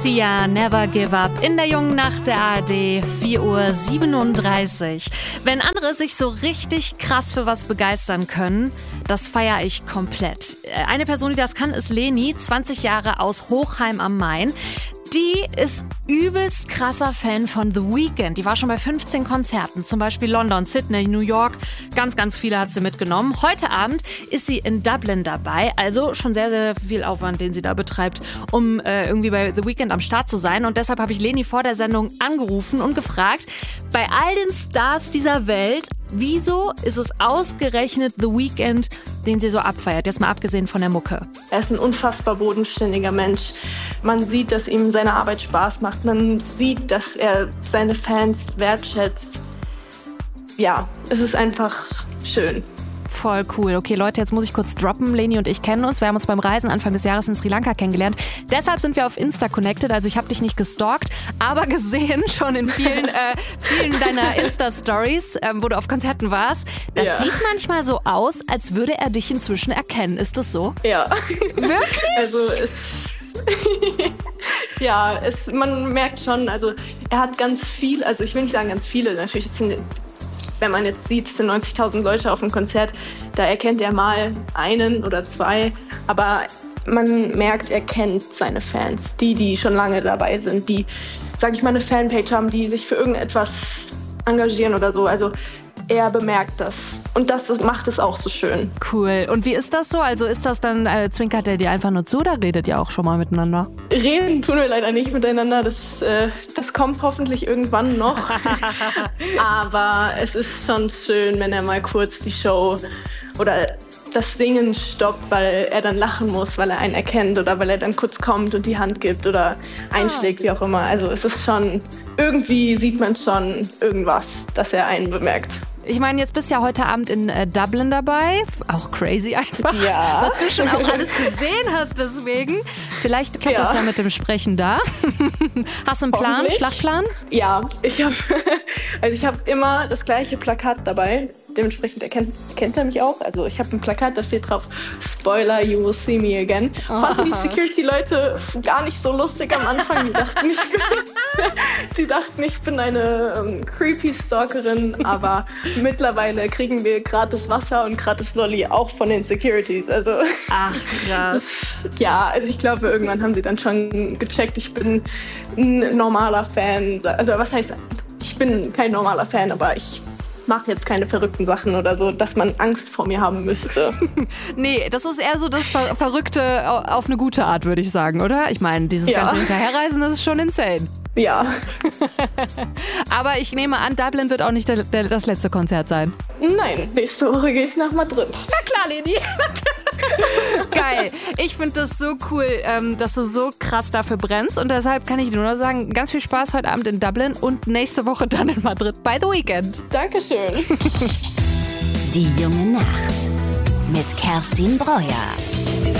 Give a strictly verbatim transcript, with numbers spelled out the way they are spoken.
Sia, Never Give Up in der jungen Nacht der A R D, vier Uhr siebenunddreißig. Wenn andere sich so richtig krass für was begeistern können, das feiere ich komplett. Eine Person, die das kann, ist Leni, zwanzig Jahre aus Hochheim am Main. Die ist übelst krasser Fan von The Weeknd. Die war schon bei fünfzehn Konzerten, zum Beispiel London, Sydney, New York. Ganz, ganz viele hat sie mitgenommen. Heute Abend ist sie in Dublin dabei. Also schon sehr, sehr viel Aufwand, den sie da betreibt, um äh, irgendwie bei The Weeknd am Start zu sein. Und deshalb habe ich Leni vor der Sendung angerufen und gefragt, bei all den Stars dieser Welt, wieso ist es ausgerechnet The Weeknd, den sie so abfeiert? Jetzt mal abgesehen von der Mucke. Er ist ein unfassbar bodenständiger Mensch. Man sieht, dass ihm seine Arbeit Spaß macht. Man sieht, dass er seine Fans wertschätzt. Ja, es ist einfach schön. Voll cool. Okay, Leute, jetzt muss ich kurz droppen. Leni und ich kennen uns. Wir haben uns beim Reisen Anfang des Jahres in Sri Lanka kennengelernt. Deshalb sind wir auf Insta connected. Also ich habe dich nicht gestalkt, aber gesehen schon in vielen, äh, vielen deiner Insta-Stories, ähm, wo du auf Konzerten warst. Das Ja. sieht manchmal so aus, als würde er dich inzwischen erkennen. Ist das so? Ja. Wirklich? Also es ja, es, man merkt schon, also er hat ganz viel, also ich will nicht sagen ganz viele, natürlich sind, wenn man jetzt sieht, es sind neunzigtausend Leute auf einem Konzert, da erkennt er mal einen oder zwei, aber man merkt, er kennt seine Fans, die, die schon lange dabei sind, die, sag ich mal, eine Fanpage haben, die sich für irgendetwas engagieren oder so, also er bemerkt das und das, das macht es auch so schön. Cool. Und wie ist das so? Also ist das dann, äh, zwinkert er dir einfach nur zu oder redet ihr auch schon mal miteinander? Reden tun wir leider nicht miteinander, das, äh, das kommt hoffentlich irgendwann noch. Aber es ist schon schön, wenn er mal kurz die Show oder das Singen stoppt, weil er dann lachen muss, weil er einen erkennt oder weil er dann kurz kommt und die Hand gibt oder einschlägt, wie auch immer. Also es ist schon, irgendwie sieht man schon irgendwas, dass er einen bemerkt. Ich meine, jetzt bist du ja heute Abend in äh, Dublin dabei. Auch crazy einfach. Ja. Was du schon auch alles gesehen hast deswegen. Vielleicht klappt Ja. das ja mit dem Sprechen da. Hast du einen Plan, Hoffentlich. Schlachtplan? Ja, ich habe also ich habe immer das gleiche Plakat dabei. Dementsprechend erkennt, kennt er mich auch. Also ich habe ein Plakat, da steht drauf Spoiler, you will see me again. Oh. Fanden die Security-Leute gar nicht so lustig am Anfang. Die dachten, ich bin, die dachten, ich bin eine ähm, creepy Stalkerin. Aber mittlerweile kriegen wir gratis Wasser und gratis Lolli auch von den Securities. Also Ach, krass. ja, also ich glaube, irgendwann haben sie dann schon gecheckt, ich bin ein normaler Fan. Also was heißt, ich bin kein normaler Fan, aber ich mache jetzt keine verrückten Sachen oder so, dass man Angst vor mir haben müsste. Nee, das ist eher so das Ver Verrückte auf eine gute Art, würde ich sagen, oder? Ich meine, dieses Ja. ganze Hinterherreisen, das ist schon insane. Ja. Aber ich nehme an, Dublin wird auch nicht der, der, das letzte Konzert sein. Nein, nächste Woche gehe ich nach Madrid. Na klar, Leni. Geil. Ich finde das so cool, ähm, dass du so krass dafür brennst. Und deshalb kann ich dir nur sagen, ganz viel Spaß heute Abend in Dublin und nächste Woche dann in Madrid bei The Weeknd. Dankeschön. Die junge Nacht mit Kerstin Breuer.